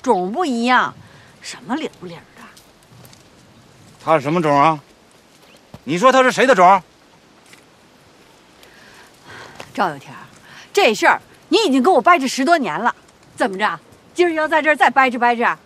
种不一样，什么理不理的。 他是什么种啊？你说他是谁的种？ 赵有田，这事儿你已经跟我掰扯10多年了，怎么着？今儿要在这儿再掰扯掰扯？